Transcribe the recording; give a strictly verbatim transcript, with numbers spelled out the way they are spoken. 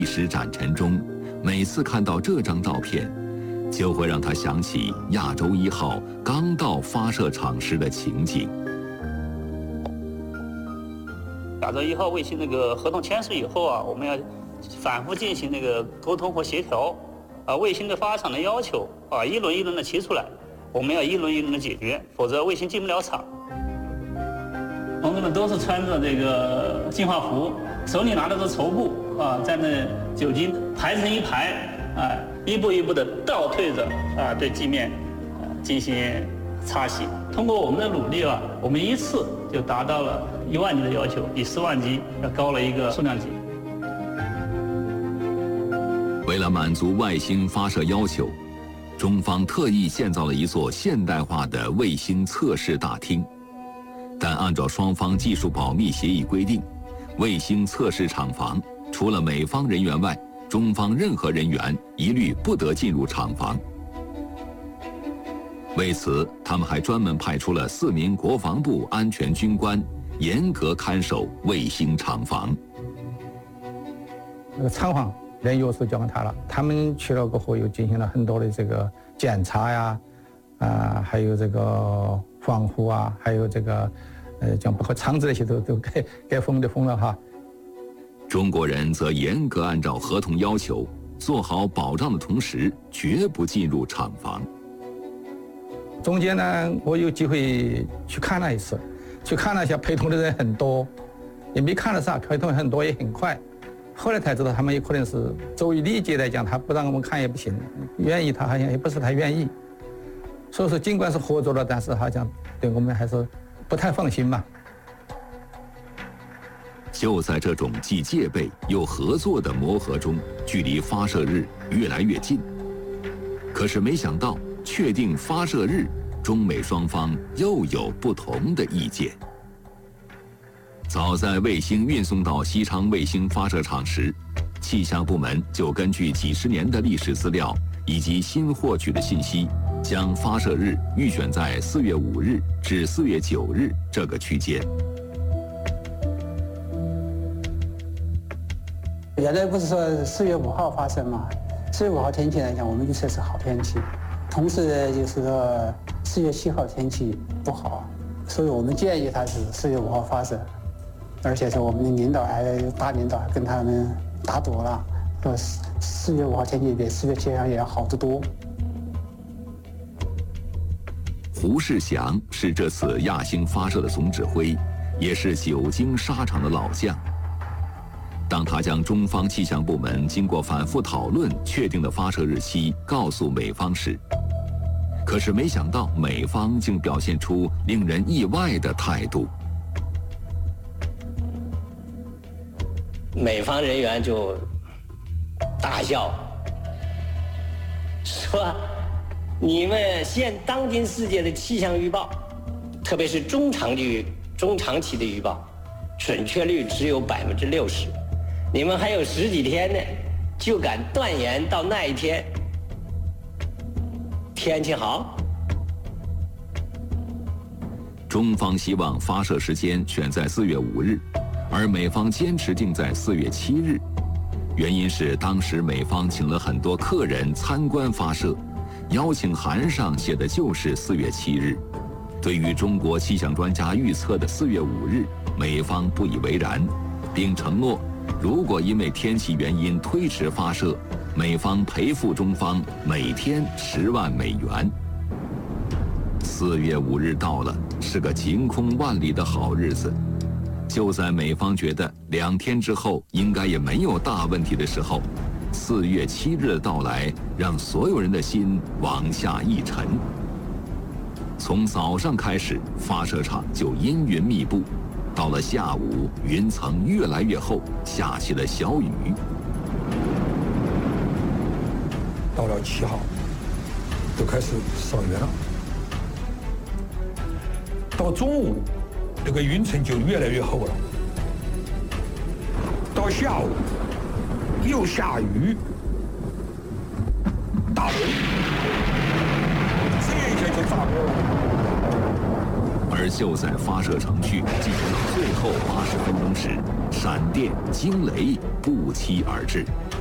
时展陈中，每次看到这张照片，就会让他想起亚洲一号刚到发射场时的情景。 亚洲一号卫星那个合同签署以后啊，我们要反复进行那个沟通和协调，啊，卫星的发场的要求啊，一轮一轮的提出来，我们要一轮一轮的解决，否则卫星进不了场。同志们都是穿着这个净化服，手里拿着个绸布啊，在那酒精排成一排啊，一步一步的倒退着啊，对地面啊进行擦洗。通过我们的努力啊，我们一次就达到了一万级的要求，比四万级要高了一个数量级。 为了满足外星发射要求，中方特意建造了一座现代化的卫星测试大厅。但按照双方技术保密协议规定，卫星测试厂房除了美方人员外，中方任何人员一律不得进入厂房。为此，他们还专门派出了四名国防部安全军官，严格看守卫星厂房。 那个厂房连钥匙交给他了，他们去了过后又进行了很多的这个检查呀，啊，还有这个防护啊，还有这个，呃，将包括厂子那些都都该该封的封了哈。 中国人则严格按照合同要求，做好保障的同时，绝不进入厂房。 中间呢，我有机会去看了一次，去看了一下，陪同的人很多，也没看得上，陪同很多也很快。后来才知道，他们有可能是周于礼节来讲，他不让我们看也不行，愿意他好像也不是太愿意。所以说，尽管是合作了，但是好像对我们还是不太放心嘛。 就在这种既戒备又合作的磨合中，距离发射日越来越近。可是没想到，确定发射日，中美双方又有不同的意见。早在卫星运送到西昌卫星发射场时，气象部门就根据几十年的历史资料以及新获取的信息，将发射日预选在四月五日至四月九日这个区间。 原来不是说四月五号发射嘛？四月五号天气来讲，我们预测是好天气，同时就是说四月七号天气不好，所以我们建议他是四月五号发射，而且是我们的领导还大领导还跟他们打赌了，说四月五号天气比四月七号也要好得多。 胡世祥是这次亚星发射的总指挥，也是久经沙场的老将。当他将中方气象部门经过反复讨论确定的发射日期告诉美方时，可是没想到美方竟表现出令人意外的态度。 美方人员就大笑，说你们现当今世界的气象预报，特别是中长期中长期的预报，准确率只有百分之六十，你们还有十几天呢，就敢断言到那一天天气好？ 中方希望发射时间选在四月五日，而美方坚持定在四月七日，原因是当时美方请了很多客人参观发射，邀请函上写的就是四月七日。对于中国气象专家预测的四月五日，美方不以为然，并承诺如果因为天气原因推迟发射，美方赔付中方每天十万美元。四月五日到了，是个晴空万里的好日子。就在美方觉得两天之后应该也没有大问题的时候，四月七日的到来让所有人的心往下一沉。从早上开始，发射场就阴云密布，到了下午，云层越来越厚，下起了小雨。 到了七号，就开始扫云了。到中午，那个云层就越来越厚了。到下午，又下雨，打雷，这一下就炸锅了。 而就在发射程序进行到最后八十分钟时，闪电、惊雷不期而至。